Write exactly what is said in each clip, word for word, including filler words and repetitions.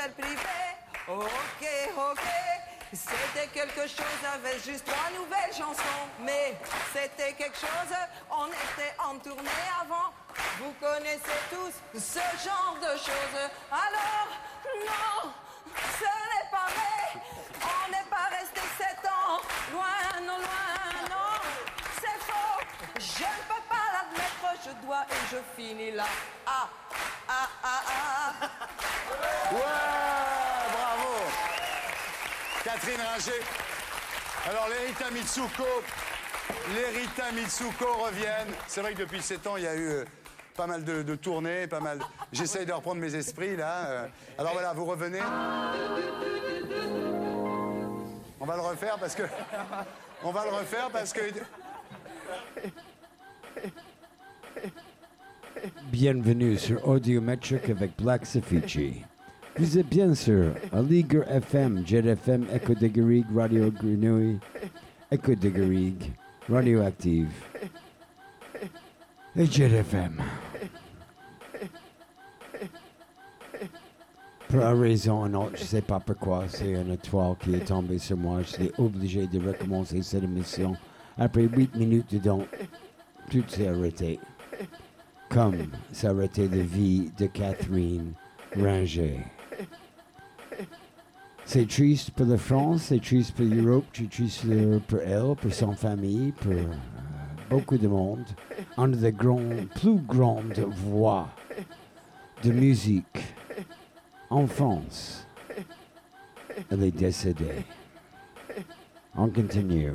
hôtel privé. Ok, ok. C'était quelque chose avec juste trois nouvelles chansons. Mais c'était quelque chose, on était en tournée avant. Vous connaissez tous ce genre de choses. Alors, non, ce n'est pas vrai. On n'est pas resté sept ans. Loin, non, loin, non. C'est faux. Je ne peux pas l'admettre. Je dois et je finis là. Ah, ah, ah, ah. Ouais, bravo. Catherine Ringer. Alors, les Rita Mitsuko, les Rita Mitsuko reviennent. C'est vrai que depuis sept ans, il y a eu euh, pas mal de, de tournées, pas mal. De... J'essaye de reprendre mes esprits, là. Euh. Alors voilà, vous revenez. On va le refaire parce que... On va le refaire parce que... Bienvenue sur Audiometric avec Black Safici. Vous êtes bien sûr à Ligue F M, Jet F M, Echo de Garrigue, Radio Grenouille, Echo de Garrigue, Radioactive et Jet F M. Pour une raison ou une autre, je ne sais pas pourquoi, c'est une étoile qui est tombée sur moi. J'étais obligé de recommencer cette émission. Après huit minutes dedans, tout s'est arrêté. Comme s'est arrêté la vie de Catherine Ringer. C'est triste pour la France, c'est triste pour l'Europe, c'est triste pour elle, pour son famille, pour euh, beaucoup de monde. Une des grandes, plus grandes voix de musique en France. Elle est décédée. On continue.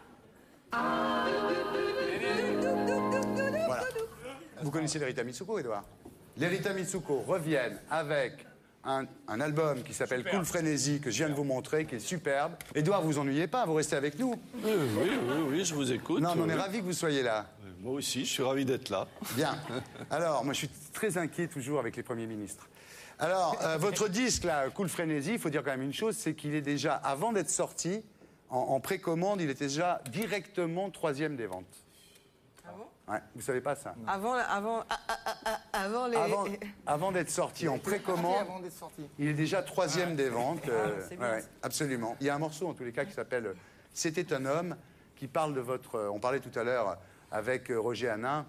Voilà. Vous connaissez les Rita Mitsuko, Edouard? Les Rita Mitsuko reviennent avec un, un album qui s'appelle Cool Frénésie, que je viens de vous montrer, qui est superbe. Edouard, vous ennuyez pas, vous restez avec nous. Oui, oui, oui, oui, je vous écoute. Non, mais on est oui. ravis que vous soyez là. Moi aussi, je suis ravi d'être là. Bien. Alors, moi, je suis très inquiet toujours avec les premiers ministres. Alors, euh, votre disque, là, Cool Frénésie, il faut dire quand même une chose, c'est qu'il est déjà, avant d'être sorti, en, en précommande, il était déjà directement troisième des ventes. Ah bon? Ouais, vous savez pas ça? Avant, avant, ah, ah, ah, ah, avant les... Avant, avant d'être sorti en précommande, Avant d'être sorti. il est déjà troisième des ventes. euh, c'est bien, ouais, ouais, ça. absolument. Il y a un morceau, en tous les cas, qui s'appelle euh, C'était un homme, qui parle de votre... euh, on parlait tout à l'heure avec euh, Roger Hanin,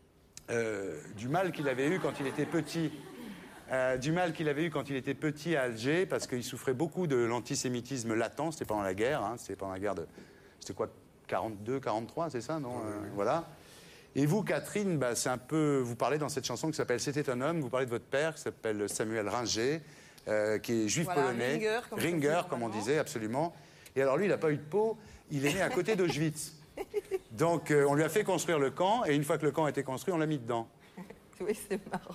euh, du mal qu'il avait eu quand il était petit. Euh, du mal qu'il avait eu quand il était petit à Alger, parce qu'il souffrait beaucoup de l'antisémitisme latent. C'était pendant la guerre, hein, c'était pendant la guerre de... C'était quoi, quarante-deux, quarante-trois, c'est ça, non? euh, Voilà. Et vous, Catherine, bah, c'est un peu... Vous parlez dans cette chanson qui s'appelle C'était un homme, vous parlez de votre père, qui s'appelle Samuel Ringer, euh, qui est juif Voilà, polonais. Ringer, comme, Ringer, comme on disait, absolument. Et alors lui, il n'a pas eu de peau, il est né à côté d'Auschwitz. Donc euh, on lui a fait construire le camp, et une fois que le camp a été construit, on l'a mis dedans. Oui, c'est marrant.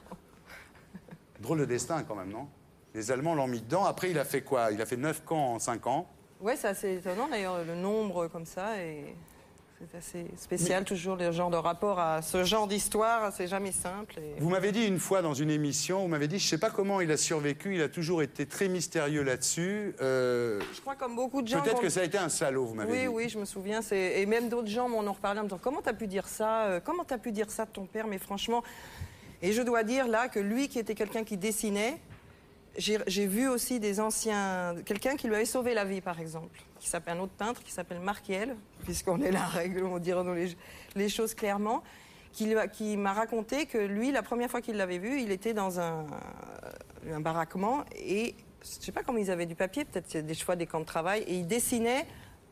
Drôle de destin quand même, non? Les Allemands l'ont mis dedans, après il a fait quoi? Il a fait neuf camps en cinq ans. Ouais, c'est assez étonnant d'ailleurs, le nombre comme ça, et c'est assez spécial, Mais... toujours le genre de rapport à ce genre d'histoire, c'est jamais simple. Et... Vous m'avez dit une fois dans une émission, vous m'avez dit, je sais pas comment il a survécu, il a toujours été très mystérieux là-dessus. Euh... Je crois comme beaucoup de gens... Peut-être que ça a été un salaud, vous m'avez oui, dit. Oui, oui, je me souviens, c'est... et même d'autres gens m'en ont reparlé en me disant, comment t'as pu dire ça euh, Comment t'as pu dire ça de ton père? Mais franchement... Et je dois dire là que lui qui était quelqu'un qui dessinait, j'ai, j'ai vu aussi des anciens... Quelqu'un qui lui avait sauvé la vie, par exemple, qui s'appelle un autre peintre, qui s'appelle Marquiel, puisqu'on est la règle, on dirait les, les choses clairement, qui, lui a, qui m'a raconté que lui, la première fois qu'il l'avait vu, il était dans un, un baraquement, et je ne sais pas comment ils avaient du papier, peut-être des fois des camps de travail, et il dessinait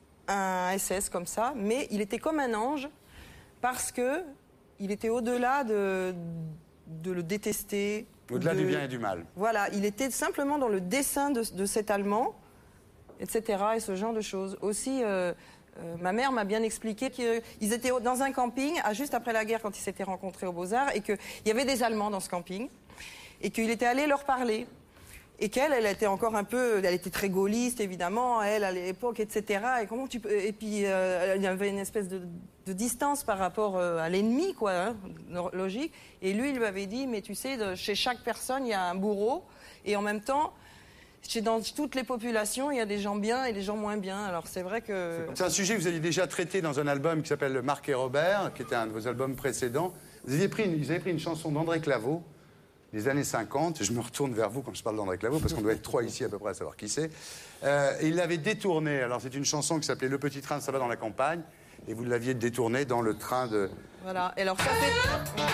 un S S comme ça, mais il était comme un ange, parce que il était au-delà de... de le détester. Au-delà de... du bien et du mal. Voilà, il était simplement dans le dessin de, de cet Allemand, et cetera, et ce genre de choses. Aussi, euh, euh, ma mère m'a bien expliqué qu'ils étaient dans un camping, à, juste après la guerre, quand ils s'étaient rencontrés aux Beaux-Arts, et qu'il y avait des Allemands dans ce camping, et qu'il était allé leur parler. Et qu'elle, elle était encore un peu... Elle était très gaulliste, évidemment, elle, à l'époque, et cetera. Et, comment tu peux, et puis, euh, il y avait une espèce de, de distance par rapport euh, à l'ennemi, quoi, hein, logique. Et lui, il lui avait dit, mais tu sais, de, chez chaque personne, il y a un bourreau. Et en même temps, chez, dans toutes les populations, il y a des gens bien et des gens moins bien. Alors, c'est vrai que... C'est un sujet que vous aviez déjà traité dans un album qui s'appelle Marc et Robert, qui était un de vos albums précédents. Vous aviez pris une, vous avez pris une chanson d'André Claveau, des années cinquante. Je me retourne vers vous quand je parle d'André Claveau, parce qu'on doit être trois ici à peu près à savoir qui c'est. Euh, et il l'avait détourné. Alors c'est une chanson qui s'appelait Le petit train, ça va dans la campagne. Et vous l'aviez détourné dans le train de... Voilà. Et alors ça fait...